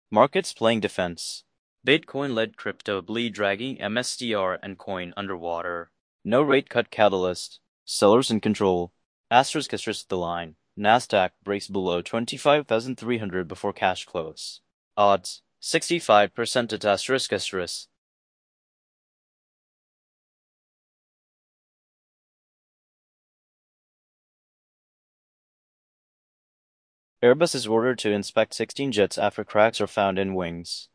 Markets playing defense. Bitcoin-led crypto bleed dragging MSTR and coin underwater. No rate cut catalyst. Sellers in control. Asterisk the line. Nasdaq breaks below 25,300 before cash close. Odds 65% at asterisk. Airbus is ordered to inspect 16 jets after cracks are found in wings.